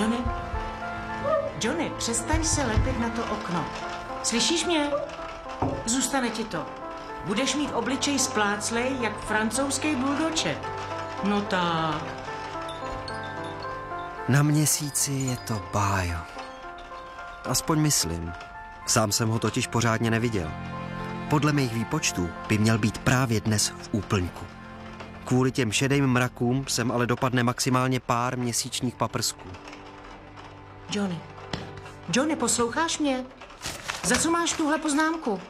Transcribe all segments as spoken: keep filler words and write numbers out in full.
Johnny? Johnny, přestaň se lepit na to okno. Slyšíš mě? Zůstane ti to. Budeš mít obličej spláclej, jak francouzský buldoček. No tak. Na Měsíci je to bájo. Aspoň myslím. Sám jsem ho totiž pořádně neviděl. Podle mých výpočtů by měl být právě dnes v úplňku. Kvůli těm šedým mrakům sem ale dopadne maximálně pár měsíčních paprsků. Johnny. Johnny, posloucháš mě? Za co máš tuhle poznámku?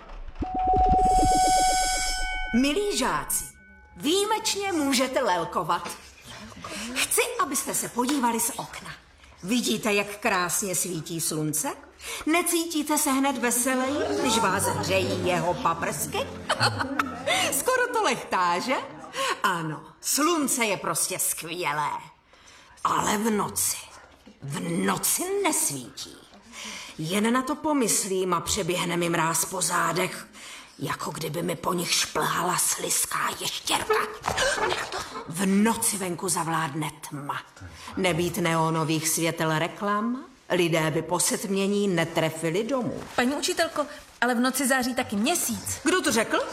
Milí žáci, výjimečně můžete lelkovat. Chci, abyste se podívali z okna. Vidíte, jak krásně svítí slunce? Necítíte se hned veselý, když vás hřejí jeho paprsky? Skoro to lechtá, že? Ano, slunce je prostě skvělé. Ale v noci, v noci nesvítí. Jen na to pomyslím a přeběhne mi mráz po zádech, jako kdyby mi po nich šplhala slizká ještěrka. V noci venku zavládne tma. Nebýt neonových světel reklam, lidé by po setmění netrefili domů. Paní učitelko, ale v noci září taky měsíc. Kdo to řekl?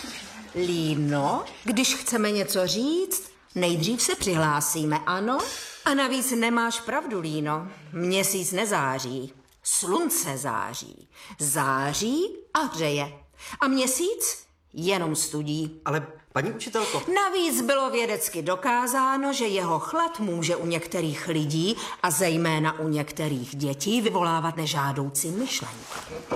Líno, když chceme něco říct, nejdřív se přihlásíme, ano? A navíc nemáš pravdu, Líno. Měsíc nezáří, slunce září. Září a hřeje. A měsíc jenom studí. Ale paní učitelko... Navíc bylo vědecky dokázáno, že jeho chlad může u některých lidí a zejména u některých dětí vyvolávat nežádoucí myšlenky.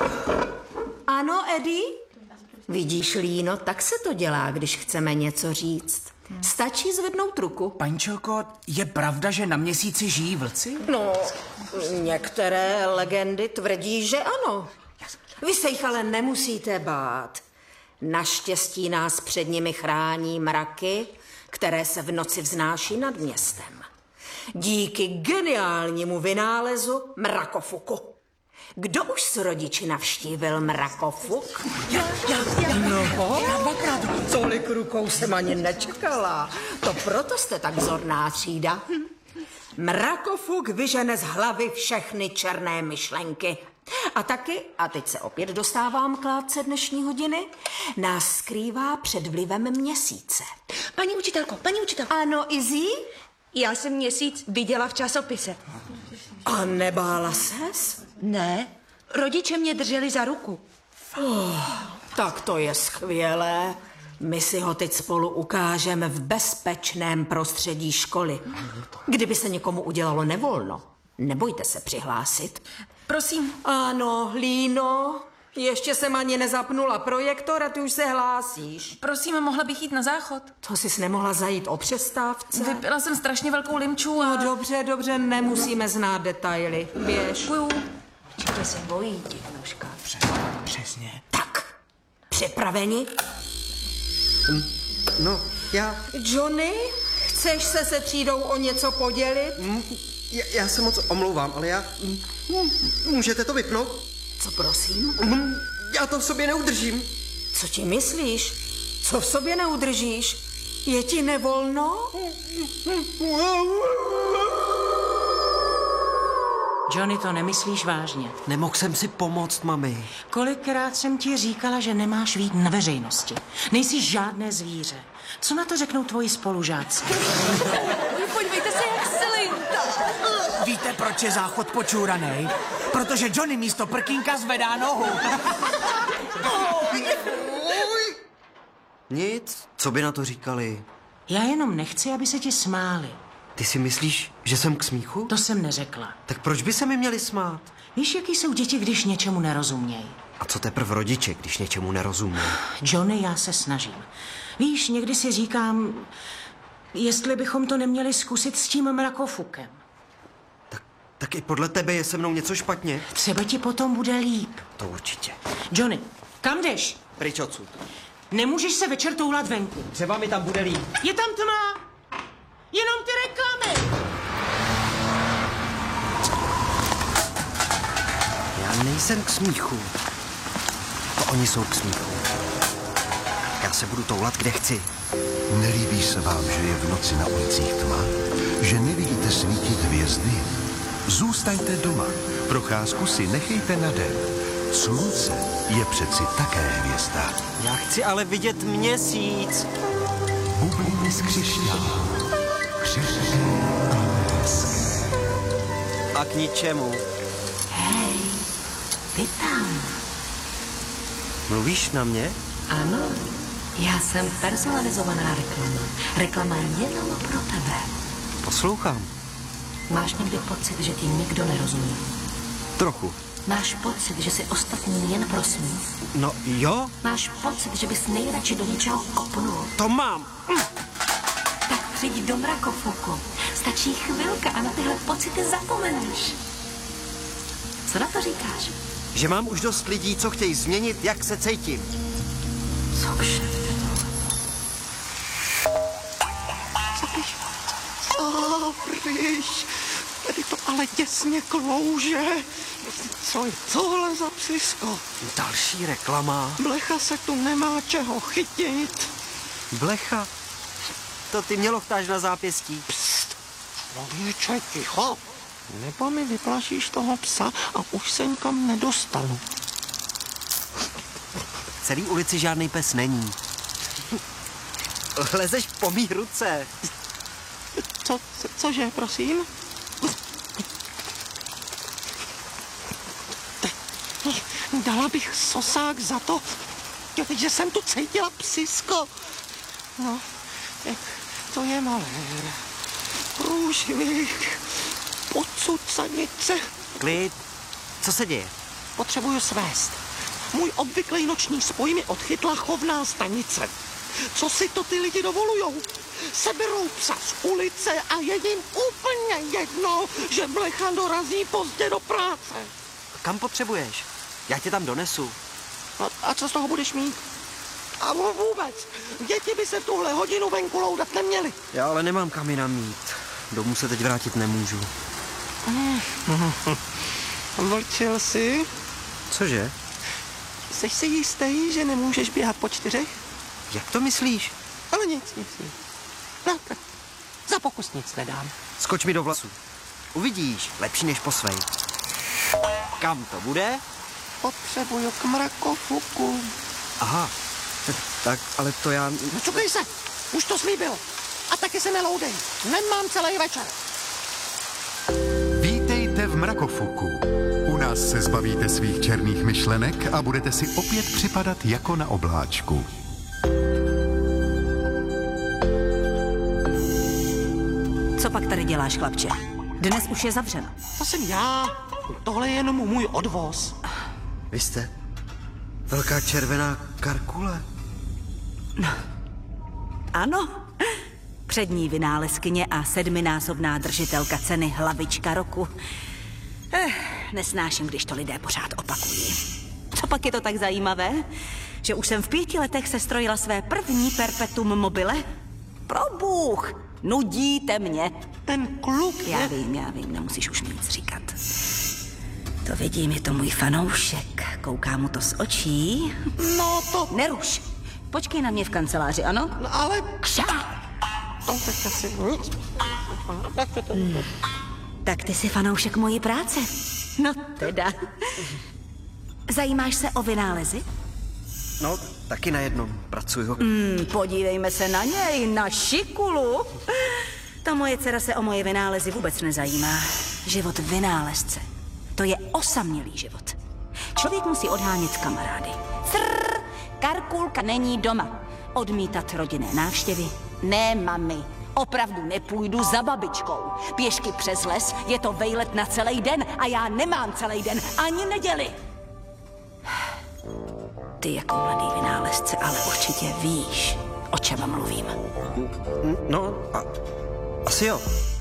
Ano, Eddie? Vidíš, Líno, tak se to dělá, když chceme něco říct. Stačí zvednout ruku. Paňčelko, je pravda, že na Měsíci žijí vlci? No, některé legendy tvrdí, že ano. Vy se jich ale nemusíte bát. Naštěstí nás před nimi chrání mraky, které se v noci vznáší nad městem. Díky geniálnímu vynálezu mrakofuku. Kdo už s rodiči navštívil mrakofuk? Já, já, já, no, já dvakrát. Tolik rukou jsem ani nečekala. To proto jste tak zorná třída. Mrakofuk vyžene z hlavy všechny černé myšlenky. A taky, a teď se opět dostávám k látce dnešní hodiny, nás skrývá před vlivem měsíce. Paní učitelko, paní učitelko. Ano, Izzy? Já jsem Měsíc viděla v časopise. A nebála ses? Ne, rodiče mě drželi za ruku. Oh, tak to je skvělé. My si ho teď spolu ukážeme v bezpečném prostředí školy. Kdyby se někomu udělalo nevolno, nebojte se přihlásit. Prosím. Ano, Líno, ještě jsem ani nezapnula projektor a ty už se hlásíš. Prosím, mohla bych jít na záchod? To jsi nemohla zajít o přestávce? Vypila jsem strašně velkou limču a... No dobře, dobře, nemusíme znát detaily. Běž. Uju. Určitě se bojí, divnuška. Přesně. Tak, připraveni? No, já... Johnny, chceš se se třídou o něco podělit? Já, já se moc omlouvám, ale já... Můžete to vypnout? Co prosím? Já to v sobě neudržím. Co ti myslíš? Co v sobě neudržíš? Je ti nevolno? Johnny, to nemyslíš vážně. Nemohl jsem si pomoct, mami. Kolikrát jsem ti říkala, že nemáš být na veřejnosti. Nejsi žádné zvíře. Co na to řeknou tvoji spolužáci? Podívejte se, jak se linta. Víte, proč je záchod počůranej? Protože Johnny místo prkínka zvedá nohu. Nic, co by na to říkali? Já jenom nechci, aby se ti smáli. Ty si myslíš, že jsem k smíchu? To jsem neřekla. Tak proč by se mi měli smát? Víš, jaký jsou děti, když něčemu nerozumějí? A co teprve rodiče, když něčemu nerozumí? Johnny, já se snažím. Víš, někdy si říkám, jestli bychom to neměli zkusit s tím mrakofukem. Tak, tak i podle tebe je se mnou něco špatně? Třeba ti potom bude líp. To určitě. Johnny, kam jdeš? Pryč odsud. Nemůžeš se večer toulat venku. Třeba mi tam bude líp. Je tam tma. Jenom ty reklamy. Já nejsem k smíchu. To oni jsou k smíchu. Já se budu toulat, kde chci. Nelíbí se vám, že je v noci na ulicích tma? Že nevidíte svítit hvězdy? Zůstaňte doma. Procházku si nechejte na den. Slunce je přeci také hvězda. Já chci ale vidět měsíc. Bubliny z křišťálu. Křehké a hezké. A k ničemu. Ty tam. Mluvíš na mě? Ano, já jsem personalizovaná reklama. Reklama jenom pro tebe. Poslouchám. Máš někdy pocit, že ti nikdo nerozumí? Trochu. Máš pocit, že si ostatní jen prosmí? No jo, Máš pocit, že bys nejradši do něčeho kopnul? to mám. Tak přijď do mrakofuku. Stačí chvilka a na tyhle pocity zapomeneš. Co na to říkáš? Že mám už dost lidí, co chtějí změnit, jak se cítím. Co vše? A pryč, tady to ale těsně klouže. Co je tohle za psisko? Další reklama. Blecha se tu nemá čeho chytit. Blecha. To ty mě lochtáš na zápěstí. Člověče, ticho. Nebo mi vyplašíš toho psa a už se nikam nedostanu. V celý ulici žádný pes není. Lezeš po mý ruce. Co, co, cože, prosím? Dala bych sosák za to, že jsem tu cítila psisko. No, to je malér. Průšvih, podsucanice. Klid. Co se děje? Potřebuju svést. Můj obvyklý noční spoj mi odchytla chovná stanice. Co si to ty lidi dovolujou? Seberou psa z ulice a je jim úplně jedno, že Blecha dorazí pozdě do práce. Kam potřebuješ? Já tě tam donesu. A, a co z toho budeš mít? A vůbec, děti by se tuhle hodinu venku loudat neměly. Já ale nemám kam jinam mít. Domů se teď vrátit nemůžu. Vlčil jsi? Cože? Jsi si jistý, že nemůžeš běhat po čtyřech? Jak to myslíš? Ale nic, nic, nic. No, tak za pokus nic nedám. Skoč mi do vlasů. Uvidíš, lepší než po svej. Kam to bude? Potřebuju k mrakofuku. Aha, tak ale to já... No čukej se, už to slíbil. A taky se neloudej, nemám celý večer. Vítejte v Mrakofuku. U nás se zbavíte svých černých myšlenek a budete si opět připadat jako na obláčku. Co pak tady děláš, chlapče? Dnes už je zavřeno. To jsem já, tohle je jenom můj odvoz. Vy jste velká červená karkule. Ano, přední vynálezkyně a sedminásobná držitelka ceny hlavička roku. Eh, nesnáším, když to lidé pořád opakují. Co pak je to tak zajímavé? Že už jsem v pěti letech sestrojila své první perpetuum mobile? Probůh, nudíte mě. Ten kluk Já je... vím, já vím, nemusíš už mi nic říkat. To vidím, je to můj fanoušek. Kouká mu to z očí. No to... Neruš. Počkej na mě v kanceláři, ano? No, ale... Kša! To teď asi... Hmm. Tak ty jsi fanoušek mojí práce. No teda. Zajímáš se o vynálezy? No, taky na jednom pracuju. Hmm, podívejme se na něj, na šikulu. Ta moje dcera se o moje vynálezy vůbec nezajímá. Život vynálezce. To je osamělý život. Člověk musí odhánět kamarády. Srrr, Karkulka není doma. Odmítat rodinné návštěvy. Ne, mami. Opravdu nepůjdu za babičkou. Pěšky přes les, je to vejlet na celý den a já nemám celý den ani neděli. Ty jako mladý vynálezce ale určitě víš, o čem mluvím. No, a, asi jo.